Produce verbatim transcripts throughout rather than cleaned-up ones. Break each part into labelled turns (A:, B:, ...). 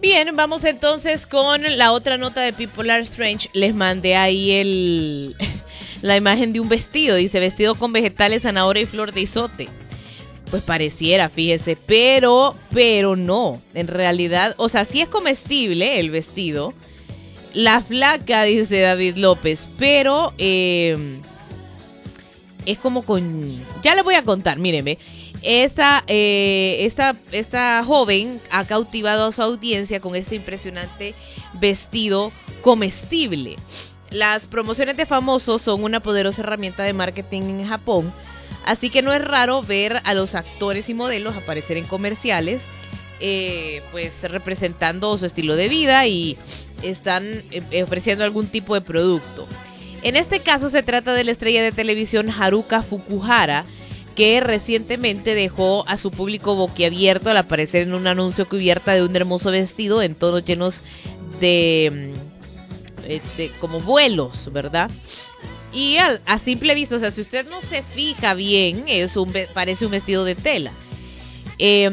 A: Bien, vamos entonces con la otra nota de People Are Strange. Les mandé ahí el la imagen de un vestido. Dice vestido con vegetales, zanahoria y flor de izote. Pues pareciera, fíjese, pero, pero no. En realidad, o sea, sí es comestible el vestido. La flaca, dice David López, pero eh, es como con... Ya les voy a contar, mírenme. Esta, eh, esta, esta joven ha cautivado a su audiencia con este impresionante vestido comestible. Las promociones de famosos son una poderosa herramienta de marketing en Japón, así que no es raro ver a los actores y modelos aparecer en comerciales, eh, pues representando su estilo de vida y están eh, ofreciendo algún tipo de producto. En este caso se trata de la estrella de televisión Haruka Fukuhara, que recientemente dejó a su público boquiabierto al aparecer en un anuncio cubierta de un hermoso vestido en tonos llenos de, de como vuelos, ¿verdad? Y a, a simple vista, o sea, si usted no se fija bien, es un, parece un vestido de tela. Eh,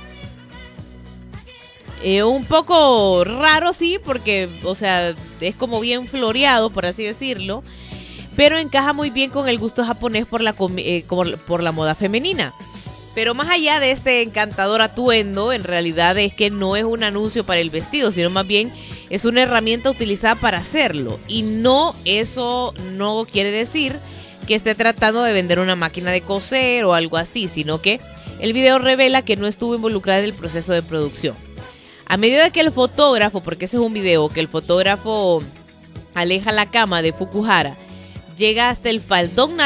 A: eh, un poco raro, sí, porque, o sea, es como bien floreado, por así decirlo, pero encaja muy bien con el gusto japonés por la, eh, por la moda femenina. Pero más allá de este encantador atuendo, en realidad es que no es un anuncio para el vestido, sino más bien es una herramienta utilizada para hacerlo. Y no, eso no quiere decir que esté tratando de vender una máquina de coser o algo así, sino que el video revela que no estuvo involucrada en el proceso de producción. A medida que el fotógrafo, porque ese es un video, que el fotógrafo aleja la cama de Fukuhara, llega hasta el faldón